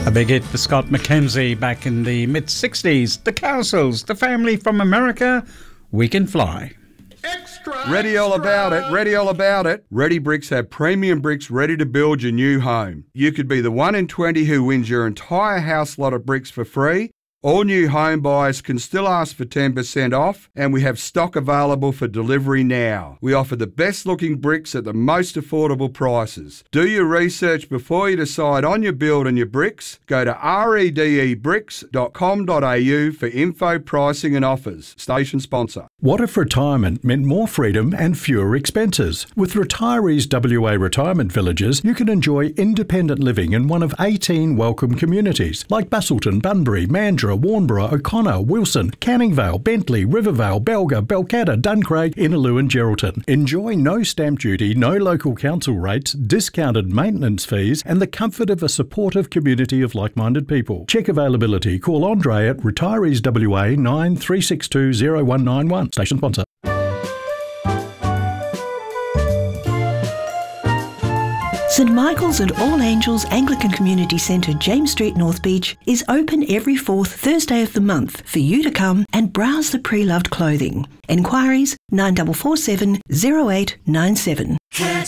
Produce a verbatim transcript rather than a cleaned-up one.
A big hit for Scott McKenzie back in the mid-sixties. The Cowsills, The Family from America, We Can Fly. Extra, ready all about it, ready all about it. Ready Bricks have premium bricks ready to build your new home. You could be the one in twenty who wins your entire house lot of bricks for free. All new home buyers can still ask for ten percent off, and we have stock available for delivery now. We offer the best looking bricks at the most affordable prices. Do your research before you decide on your build and your bricks. Go to redebricks dot com dot a u for info, pricing and offers. Station sponsor. What if retirement meant more freedom and fewer expenses? With Retirees W A Retirement Villages, you can enjoy independent living in one of eighteen welcome communities like Busselton, Bunbury, Mandurah, Warnborough, O'Connor, Wilson, Canning Vale, Bentley, Rivervale, Belga, Belcatta, Duncraig, Innaloo and Geraldton. Enjoy no stamp duty, no local council rates, discounted maintenance fees and the comfort of a supportive community of like-minded people. Check availability. Call Andre at Retirees W A nine three six two zero one nine one. Station sponsor. St Michael's and All Angels Anglican Community Centre, James Street, North Beach, is open every fourth Thursday of the month for you to come and browse the pre-loved clothing. Enquiries nine four four seven, zero eight nine seven.